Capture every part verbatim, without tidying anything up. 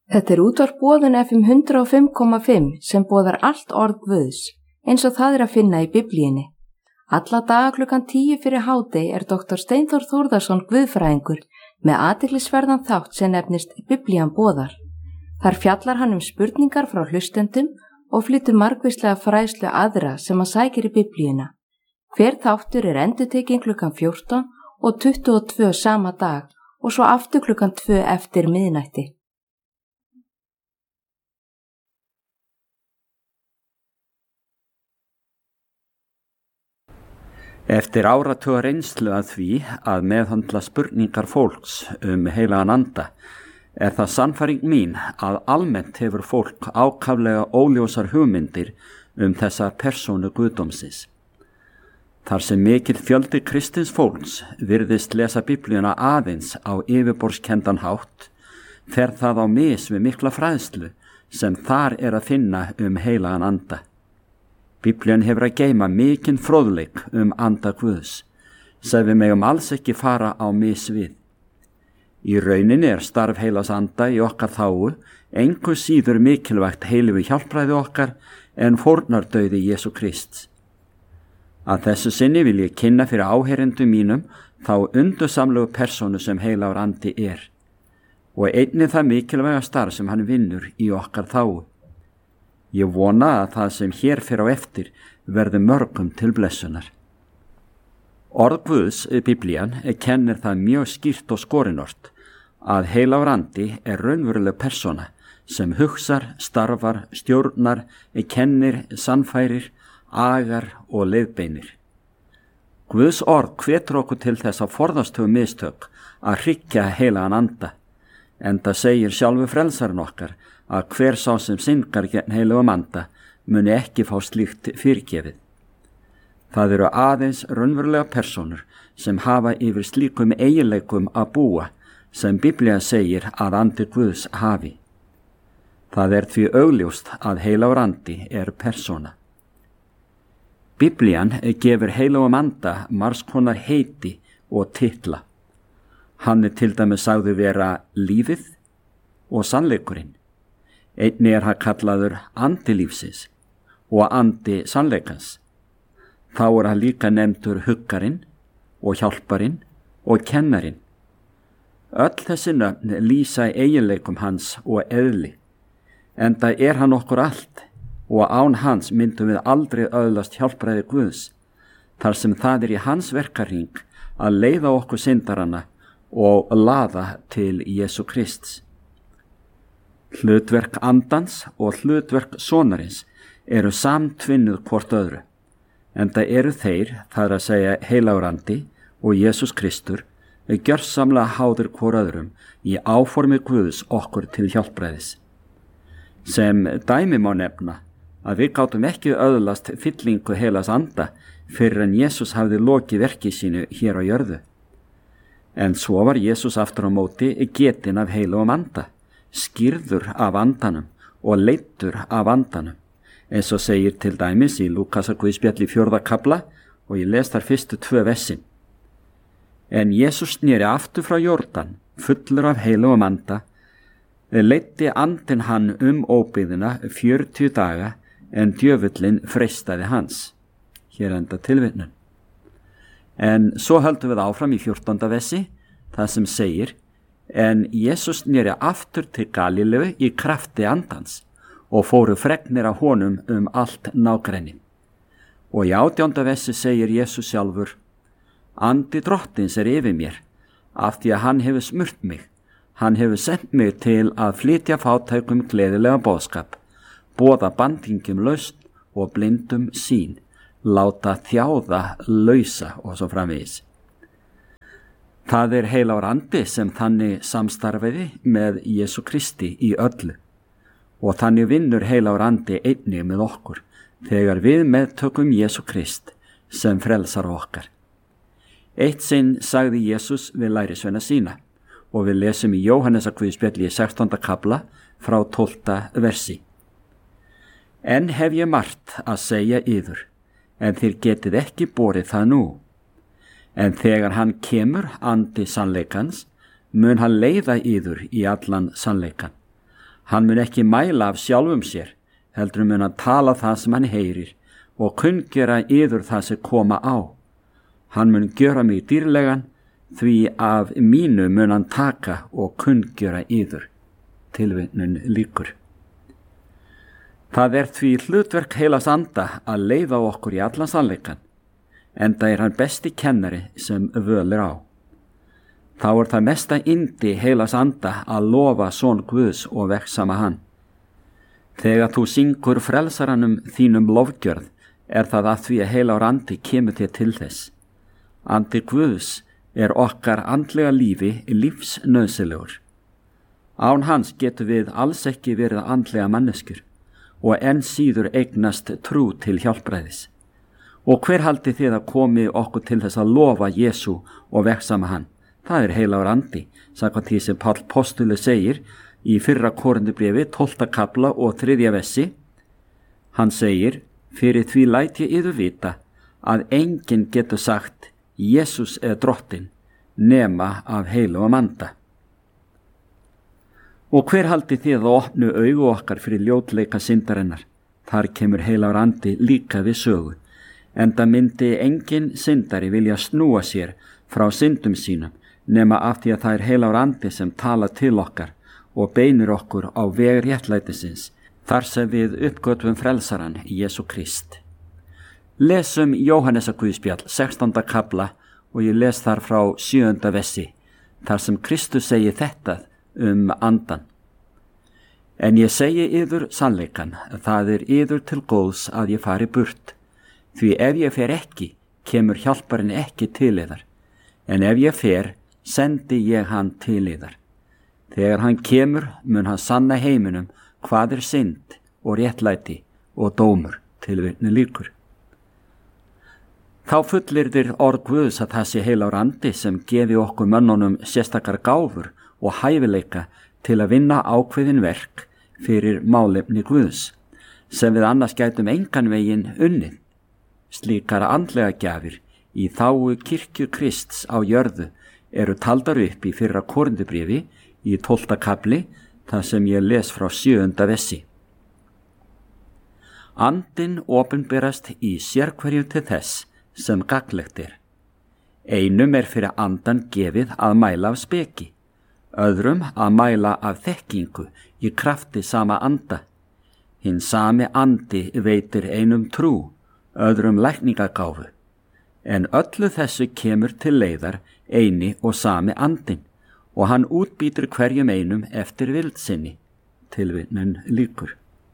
Þetta er útvarp Boðun F M hundrað og fimm komma fimm sem boðar allt orð Guðs, eins og það er að finna í Biblíunni. Alla daga klukkan tíu fyrir hádegi er doktor Steinþór Þórðarson guðfræðingur með athyglisverðan þátt sem nefnist Biblían boðar. Þar fjallar hann um spurningar frá hlustendum og flytur margvíslega fræðslu aðra sem að sækir í Biblíuna. Hver þáttur er endurtekinn klukkan fjórtán og tuttugu og tvö sama dag og svo aftur klukkan tvö eftir miðnætti. Eftir áratuga reynslu að því að meðhöndla spurningar fólks um heilagan anda er það sannfæring mín að almennt hefur fólk ákaflega óljósar hugmyndir um þessa persónu guðdómsins. Þar sem mikill fjöldi kristins fólks virðist lesa Biblíuna aðeins á yfirborðskendan hátt, fer það á mis við mikla fræðslu sem þar er að finna um heilagan anda. Biblían hefur að geyma mikinn fróðleik um anda Guðs, sem við megum alls ekki fara á mis við. Í rauninni er starf heilags anda í okkar þágu engu síður mikilvægt heilífu hjálpræði okkar en fórnardauði Jesú Krists. Að þessu sinni vil ég kynna fyrir áheyrendum mínum þá undursamlegu persónu sem heilagur andi er og einnig það mikilvæga starf sem hann vinnur í okkar þágu. Ég vona að það sem hér fer á eftir verði mörgum til blessunar. Orð Guðs, Biblían, kennir það mjög skýrt og skorinort að heilagur andi er raunveruleg persóna sem hugsar, starfar, stjórnar, kennir, sannfærir, agar og leiðbeinir. Guðs orð hvetur okkur til þess að forðast þau mistök að hryggja heilagan anda, enda segir sjálfur frelsarinn okkar að hver sá sem syndgar gegn heilagum anda muni ekki fá slíkt fyrirgefið. Það eru aðeins raunverulega persónur sem hafa yfir slíkum eiginleikum að búa sem Biblían segir að andi Guðs hafi. Það er því augljóst að heilagur andi er persóna. Biblían gefur heilagum anda margs konar heiti og titla. Hann er til dæmis sagður vera lífið og sannleikurinn. Einnig er hann kallaður andi lífsins og andi sannleikans. Þá er hann líka nefndur huggarinn og hjálparinn og kennarinn. Öll þessi nöfn lýsa eiginleikum hans og eðli, enda er hann okkur allt og án hans myndum við aldrei öðlast hjálpræði Guðs, þar sem það er í hans verkarhring að leiða okkur syndarana og laða til Jesú Krists. Hlutverk andans og hlutverk sonarins eru samtvinnuð hvort öðru, enda eru þeir, þar að segja heilagur andi og Jesús Kristur, gjörsamlega háðir hvor öðrum í áformi Guðs okkur til hjálpræðis. Sem dæmi má nefna að við gátum ekki öðlast fyllingu heilags anda fyrir en Jesús hafði lokið verki sínu hér á jörðu. En svo var Jesús aftur á móti getinn af heilagum anda, skýrður af andanum og leiddur af andanum, eins og segir til dæmis í Lúkasar guðspjalli fjórða kafla og ég les þar fyrstu tvö versin. En Jesús sneri aftur frá Jórdan, fullur af heilagum anda, leiddi andinn hann um óbyggðina fjörutíu daga en djöfullinn freistaði hans. Hér enda tilvitnun. En svo höldum við áfram í fjórtánda versi, það sem segir: En Jesús sneri aftur til Galíleu í krafti andans og fóru fregnir af honum um allt nágrenni. Og í átjánda versi segir Jesús sjálfur: Andi drottins er yfir mér, af því að hann hefur smurt mig. Hann hefur sendt mig til að flytja fátækum gleðilega boðskap, boða bandingjum lausn og blindum sýn, láta þjáða lausa og svo framvegis. Það er heilagur andi sem þannig samstarfiði með Jesú Kristi í öllu og þannig vinnur heilagur andi einnig með okkur þegar við meðtökum Jesú Krist sem frelsar okkar. Eitt sinn sagði Jesús við lærisveina sína og við lesum í Jóhannesar guðspjalli í sextánda kafla frá tólfta versi. En hef ég margt að segja yður, en þér getið ekki borið það nú. En þegar hann kemur, andi sannleikans, mun hann leiða yður í allan sannleikan. Hann mun ekki mæla af sjálfum sér, heldur mun hann tala það sem hann heyrir og kunngera yður það sem koma á. Hann mun gjöra mig dýrlegan, því af mínu mun hann taka og kunngera yður. Tilvitnun lýkur. Það er því hlutverk heilags anda að leiða okkur í allan sannleikann, enda er hann besti kennari sem völ er á. Þá er það mesta yndi heilags anda að lofa son Guðs og vegsama hann. Þegar þú syngur frelsaranum þínum lofgjörð, er það að því að heilagur andi kemur þér til þess. Andi Guðs er okkar andlega lífi lífsnauðsynlegur. Án hans getur við alls ekki verið andlega manneskjur og enn síður eignast trú til hjálpræðis. Og hver haldi þið að komi okkur til þess að lofa Jesú og vegsama hann? Það er heilagur andi, samkvæmt því sem Páll postuli segir í fyrra Korintubréfi tólfta kafla og þriðja vessi. Hann segir, fyrir því læt ég yður vita að enginn getur sagt Jesús er drottinn nema af heilagum anda. Og hver haldi þið að opnu augu okkar fyrir ljótleika syndarinnar? Þar kemur heilagur andi líka við sögu, enda myndi enginn syndari vilja snúa sér frá syndum sínum nema af því að það er heilagur andi sem tala til okkar og beinir okkur á veg réttlætisins, þar sem við uppgötvum frelsaran Jesú Krist. Lesum Jóhannesa guðspjall sextánda kafla og ég les þar frá sjöunda vessi, þar sem Kristus segir þetta um andan. En ég segi yður sannleikan, það er yður til góðs að ég fari burt, því ef ég fer ekki, kemur hjálparinn ekki til yðar, en ef ég fer, sendi ég hann til yðar. Þegar hann kemur, mun hann sanna heiminum hvað er synd og réttlæti og dómur. Tilvitnun lýkur. Þá fullyrðir orð Guðs að það sé heilagur andi sem gefi okkur mönnunum sérstakar gáfur og hæfileika til að vinna ákveðin verk fyrir málefni Guðs, sem við annars gætum engan veginn unnið. Slíkar andlega gjafir í þágu kirkju Krists á jörðu eru taldar upp í fyrra Korintubréfi í tólfta kafli, þar sem ég les frá sjöunda vessi. Andinn opinberast í sérhverju til þess sem gagnlegt er. Einum er fyrir andan gefið að mæla af speki, öðrum að mæla af þekkingu í krafti sama anda. Hinn sami andi veitir einum trú, öðrum lækningagáfu, en öllu þessu kemur til leiðar eini og sami andinn, og hann útbýtur hverjum einum eftir vildsinni. Tilvitnun lýkur.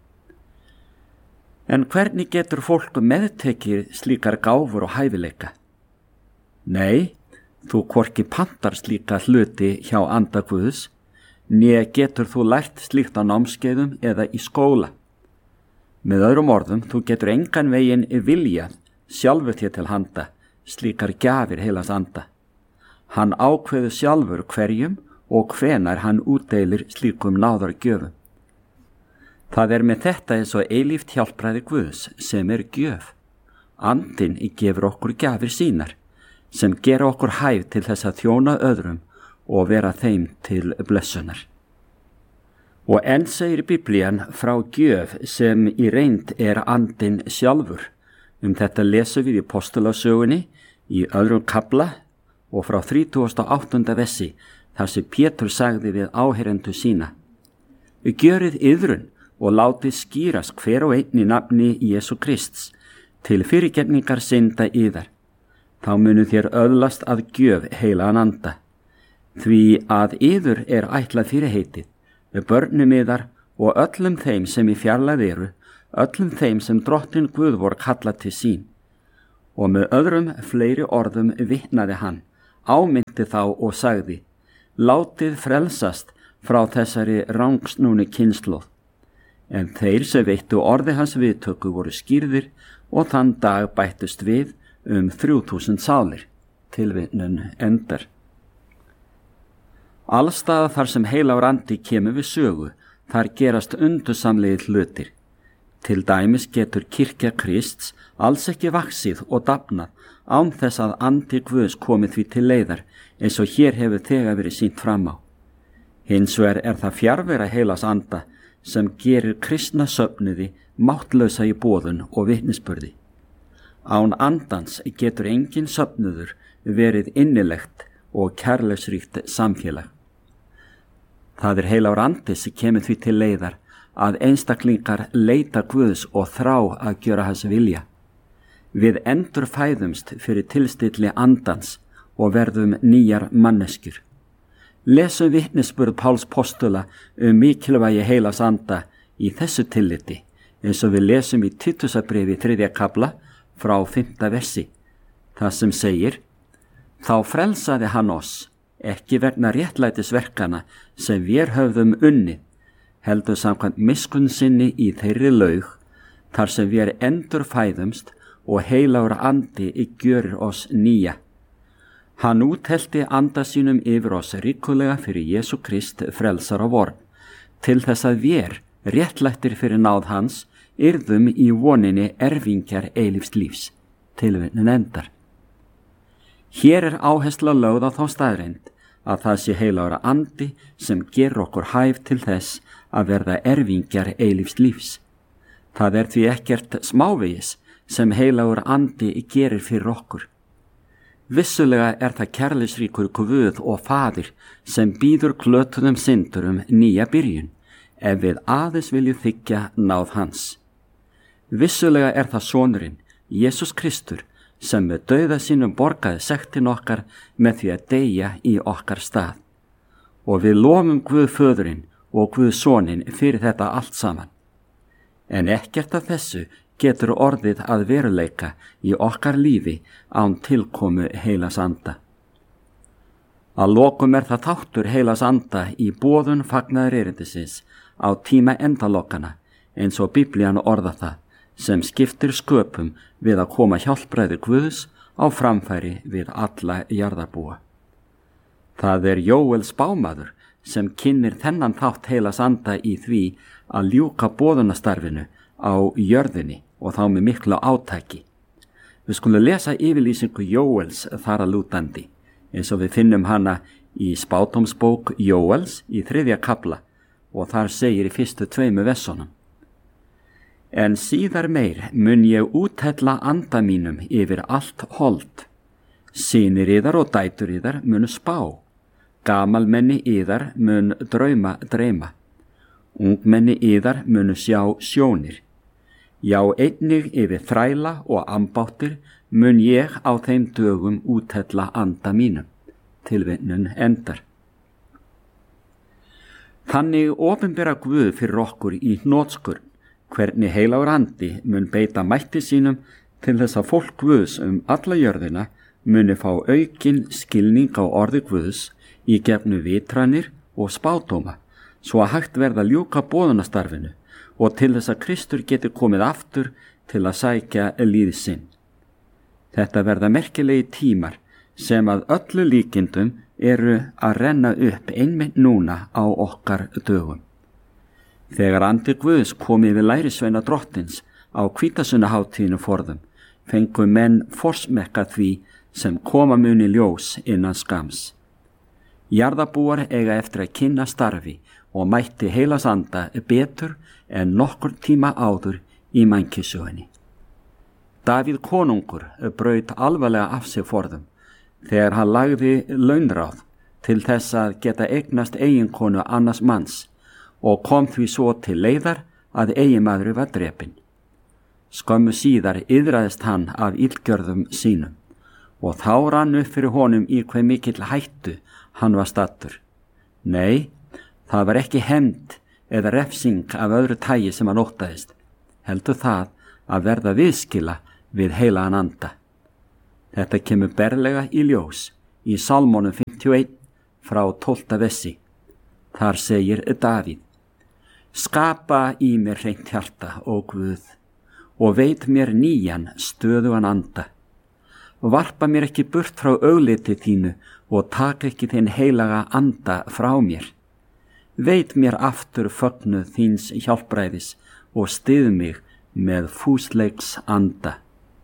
En hvernig getur fólk meðtekið slíkar gáfur og hæfileika? Nei, þú hvorki pantar slíka hluti hjá anda Guðs, né getur þú lært slíkt á námskeiðum eða í skóla. Með öðrum orðum, þú getur engan veginn viljað sjálfur þér til handa slíkar gjafir heilags anda. Hann ákveður sjálfur hverjum og hvenar hann útdeilir slíkum náðargjöfum. Það er með þetta eins og eilíft hjálpræði Guðs sem er gjöf. Andinn gefur okkur gjafir sínar, sem gera okkur hæf til þess að þjóna öðrum og vera þeim til blessunar. Og enn segir Biblían frá gjöf sem í reynd er andinn sjálfur. Um þetta lesum við í Postulasögunni í öðrum kafla og frá þrítugasta og áttunda vessi, þar sem Pétur sagði við áheyrendur sína: Gjörið iðrun og látið skýrast hver og einn í nafni Jesú Krists til fyrirgefningar synda yðar. Þá munu þér öðlast að gjöf heilagan anda, því að yður er ætlað fyrirheitið, við börnum yðar og öllum þeim sem í fjarlægð eru, öllum þeim sem drottin Guð vor kallað til sín. Og með öðrum fleiri orðum vitnaði hann, ámyndi þá og sagði: Látið frelsast frá þessari rangsnúni kynslóð. En þeir sem veittu orði hans viðtöku voru skýrðir og þann dag bættust við um þrjú þúsund sálir. Tilvitnun endar. Allstaða þar sem heilagur andi kemur við sögu, þar gerast undursamlegir hlutir. Til dæmis getur kirkja Krists alls ekki vaxið og dafnað án þess að andi Guðs komið því til leiðar, eins og hér hefur þegar verið sýnt fram á. Hins vegar er það fjarvera heilags anda sem gerir kristna söfnuði máttlausa í boðun og vitnisburði. Án andans getur engin söfnuður verið innilegt og kærleysríkt samfélag. Það er heilagur andi sem kemur því til leiðar að einstaklingar leita Guðs og þrá að gjöra hans vilja. Við endurfæðumst fyrir tilstilli andans og verðum nýjar manneskjur. Lesum vitnisburð Páls postula um mikilvægi heilags anda í þessu tilliti, eins og við lesum í Títusarbréfi þriðja kafla frá fimmta versi, það sem segir: Þá frelsaði hann oss, ekki vegna réttlætisverkana sem við höfðum unnið, heldur samkvæmt miskunn sinni í þeirri laug, þar sem við endurfæðumst og heilagur andi gjörir oss nýja. Hann úthelti anda sínum yfir oss ríkulega fyrir Jesú Krist frelsara vorn, til þess að við, réttlættir fyrir náð hans, yrðum í voninni erfingjar eilífs lífs. Tilvitnun endar. Hér er áhersla lögð á þá staðreynd að það sé heilagur andi sem ger okkur hæf til þess að verða erfingjar eilífs lífs. Það er því ekkert smávegis sem heilagur andi gerir fyrir okkur. Vissulega er það kærleysríkur Guð og Faðir sem býður glötuðum syndurum nýja byrjun, ef við aðeins viljum þiggja náð hans. Vissulega er það sonurinn, Jesús Kristur, sem með dauða sínum borgaði sektin okkar með því að deyja í okkar stað. Og við lofum Guð föðurinn og Guð soninn fyrir þetta allt saman. En ekkert af þessu getur orðið að veruleika í okkar lífi án tilkomu heilags anda. Að lokum er það þáttur heilags anda í boðun fagnaðar erindisins á tíma endalokkana, eins og Biblían orða það, sem skiptir sköpum við að koma hjálpræði Guðs á framfæri við alla jarðarbúa. Það er Jóel spámaður sem kynnir þennan þátt heilags anda í því að ljúka boðunastarfinu á jörðinni og þá með miklu átaki. Við skulum lesa yfirlýsingu Jóels þar að lútandi, eins og við finnum hana í spádómsbók Jóels í þriðja kafla og þar segir í fyrstu tveimu versunum: En síðar meir mun ég úthella anda mínum yfir allt hold. Synir yðar og dætur yðar munu spá, gamalmenni yðar mun drauma dreyma, ungmenni yðar munu sjá sjónir. Já, einnig yfir þræla og ambáttir mun ég á þeim dögum úthella anda mínum. Tilvitnun endar. Þannig opinbera Guð fyrir okkur í hnotskurn hvernig heilagur andi mun beita mætti sínum til þess að fólk Guðs um alla jörðina muni fá aukinn skilning á orði Guðs í gefnu vitranir og spádóma, svo að hægt verða ljúka boðunastarfinu og til þess að Kristur geti komið aftur til að sækja líð sinn. Þetta verða merkilegi tímar sem að öllu líkindum eru að renna upp einmitt núna á okkar dögum. Þegar andi Guðs kom yfir lærisveina drottins á hvítasunnuhátíðinu forðum, fengu menn forsmekka því sem koma muni ljós innan skams. Jarðarbúar eiga eftir að kynna starfi og mætti heilags anda betur en nokkur tíma áður í mannkynssögunni. Davíð konungur braut alvarlega af sig forðum þegar hann lagði launráð til þess að geta eignast eiginkonu annars manns og kom því svo til leiðar að eiginmaður var drepinn. Skömmu síðar iðraðist hann af illgjörðum sínum og þá rann upp fyrir honum í hve mikill hættu hann var stattur. Nei, það var ekki hefnd eða refsing af öðru tagi sem hann óttaðist, heldur það að verða viðskila við heilagan anda. Þetta kemur berlega í ljós í Salmónum fimmtíu og eitt frá tólfta versi. Þar segir Davíð: Skapa í mér hreint hjarta, ó Guð, og veit mér nýjan stöðugan anda. Varpa mér ekki burt frá augliti þínu og taka ekki þinn heilaga anda frá mér. Veit mér aftur fögnuð þíns hjálpræðis og styð mig með fúsleiks anda.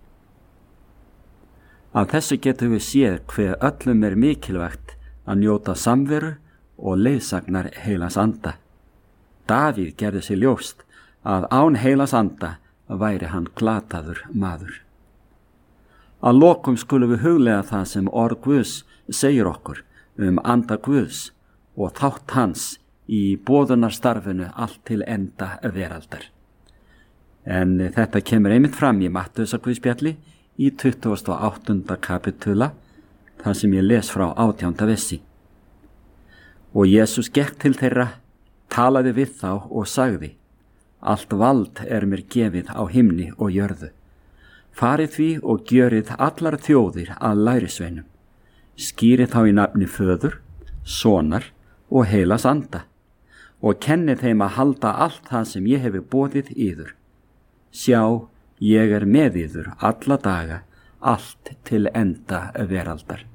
Af þessu getum við séð hve öllum er mikilvægt að njóta samveru og leiðsagnar heilags anda. Davíð gerði sér ljóst að án heilags anda væri hann glataður maður. Að lokum skulum við huglega það sem orð Guðs segir okkur um anda Guðs og þátt hans í boðunarstarfinu allt til enda veraldar. En þetta kemur einmitt fram í Mattheusarguðspjalli í tuttugasta og áttunda kapitula, þar sem ég les frá átjánda versi. Og Jesús gekk til þeirra, talaði við þá og sagði: Allt vald er mér gefið á himni og jörðu. Farið því og gjörið allar þjóðir að lærisveinum. Skýrið þá í nafni Föður, Sonar og heilags anda og kennið þeim að halda allt það sem ég hefi boðið yður. Sjá, ég er með yður alla daga, allt til enda veraldar.